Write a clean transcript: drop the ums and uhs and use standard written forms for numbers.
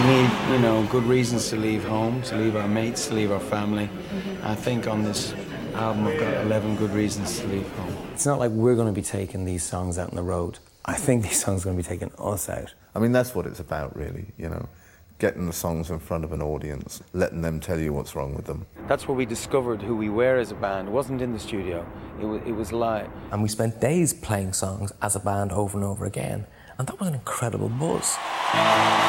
need, good reasons to leave home, to leave our mates, to leave our family. I think on this album I've got 11 good reasons to leave home. It's not like we're going to be taking these songs out on the road. I think these songs are going to be taking us out. I mean, that's what it's about, really, getting the songs in front of an audience, letting them tell you what's wrong with them. That's where we discovered who we were as a band. It wasn't in the studio, it was live. And we spent days playing songs as a band over and over again, and that was an incredible buzz.